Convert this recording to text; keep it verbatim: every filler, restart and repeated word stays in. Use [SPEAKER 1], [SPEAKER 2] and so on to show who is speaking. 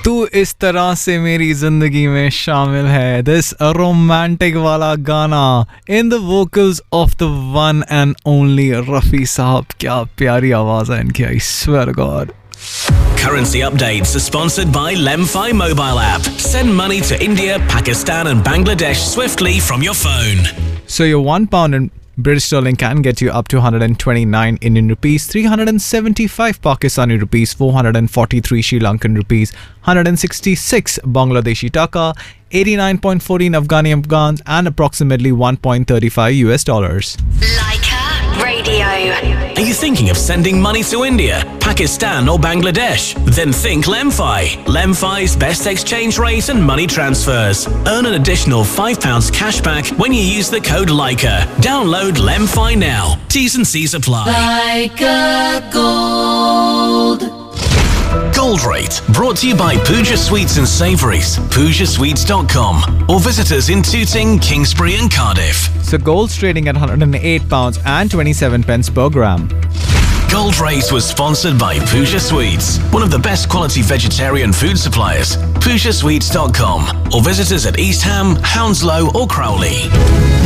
[SPEAKER 1] तू इस तरह से मेरी जिंदगी में शामिल है. This romantic वाला गाना in the vocals of the one and only Rafi साहब. क्या प्यारी आवाज है इनकी. I swear to God.
[SPEAKER 2] Currency updates are sponsored by Lemfi mobile app. Send money to India, Pakistan and Bangladesh swiftly from your phone.
[SPEAKER 1] So your one pound in British sterling can get you up to one hundred twenty-nine Indian rupees, three hundred seventy-five Pakistani rupees, four hundred forty-three Sri Lankan rupees, one hundred sixty-six Bangladeshi taka, eighty-nine point one four Afghani Afghans and approximately one point three five U S dollars.
[SPEAKER 3] Leica Radio.
[SPEAKER 2] Are you thinking of sending money to India, Pakistan or Bangladesh? Then think Lemfi. Lemfi's best exchange rate and money transfers. Earn an additional five pounds cashback when you use the code Leica. Download Lemfi now. T's and C's apply.
[SPEAKER 3] Leica Gold.
[SPEAKER 2] Gold Rate, brought to you by Pooja Sweets and Savouries, pooja sweets dot com, or visit us in Tooting, Kingsbury and Cardiff.
[SPEAKER 1] So gold's trading at one hundred eight pounds and twenty-seven pence per gram.
[SPEAKER 2] Gold Rate was sponsored by Pooja Sweets, one of the best quality vegetarian food suppliers. pooja sweets dot com, or visit us at East Ham, Hounslow or Crowley.